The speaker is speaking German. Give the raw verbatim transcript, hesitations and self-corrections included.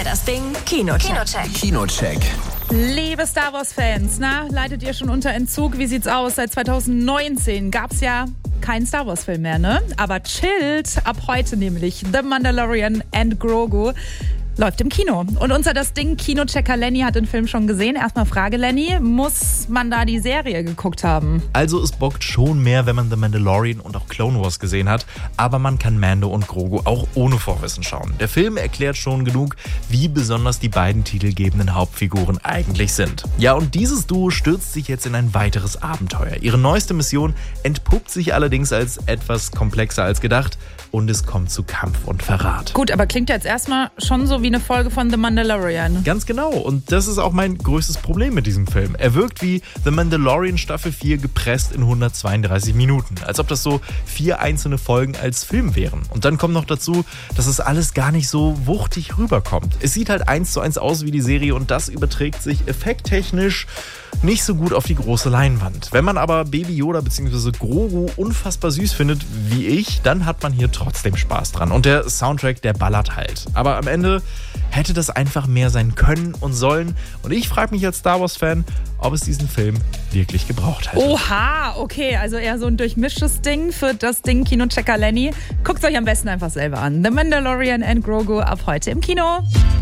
das Ding Kinocheck. Kinocheck. Kinocheck. Liebe Star Wars-Fans, na, leidet ihr schon unter Entzug? Wie sieht's aus? Seit zwanzig neunzehn gab's ja keinen Star Wars-Film mehr, ne? Aber chillt, ab heute nämlich The Mandalorian and Grogu läuft im Kino. Und unser das Ding Kinochecker Lenny hat den Film schon gesehen. Erstmal Frage, Lenny, muss man da die Serie geguckt haben? Also es bockt schon mehr, wenn man The Mandalorian und auch Clone Wars gesehen hat, aber man kann Mando und Grogu auch ohne Vorwissen schauen. Der Film erklärt schon genug, wie besonders die beiden titelgebenden Hauptfiguren eigentlich sind. Ja, und dieses Duo stürzt sich jetzt in ein weiteres Abenteuer. Ihre neueste Mission entpuppt sich allerdings als etwas komplexer als gedacht und es kommt zu Kampf und Verrat. Gut, aber klingt jetzt erstmal schon so wie eine Folge von The Mandalorian. Ganz genau. Und das ist auch mein größtes Problem mit diesem Film. Er wirkt wie The Mandalorian Staffel vier gepresst in hundertzweiunddreißig Minuten. Als ob das so vier einzelne Folgen als Film wären. Und dann kommt noch dazu, dass es alles gar nicht so wuchtig rüberkommt. Es sieht halt eins zu eins aus wie die Serie und das überträgt sich effekttechnisch nicht so gut auf die große Leinwand. Wenn man aber Baby Yoda bzw. Grogu unfassbar süß findet, wie ich, dann hat man hier trotzdem Spaß dran. Und der Soundtrack, der ballert halt. Aber am Ende hätte das einfach mehr sein können und sollen. Und ich frage mich als Star Wars-Fan, ob es diesen Film wirklich gebraucht hätte. Oha, okay, also eher so ein durchmischtes Ding für das Ding Kinochecker Lenny. Guckt euch am besten einfach selber an. The Mandalorian and Grogu ab heute im Kino.